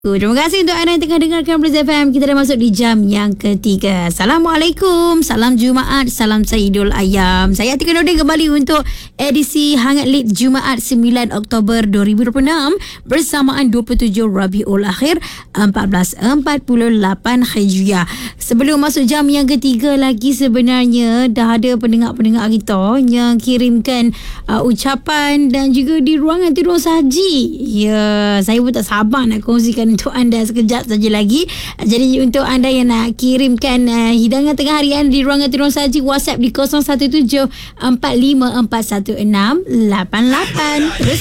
Terima kasih untuk anda yang tengah dengarkan Blitz FM. Kita dah masuk di jam yang ketiga. Assalamualaikum, salam Jumaat, salam Saidul Ayam. Saya Atika Nordin kembali untuk edisi Hangat Lit Jumaat 9 Oktober 2026 bersamaan 27 Rabiul Akhir 1448 Hijriah. Sebelum masuk jam yang ketiga lagi, sebenarnya dah ada pendengar-pendengar kita yang kirimkan ucapan dan juga di ruangan tidur saji. Ya, saya pun tak sabar nak kongsikan untuk anda sekejap saja lagi. Jadi untuk anda yang nak kirimkan hidangan tengah harian di ruangan tidur saji, WhatsApp di 017 4541 688. Terus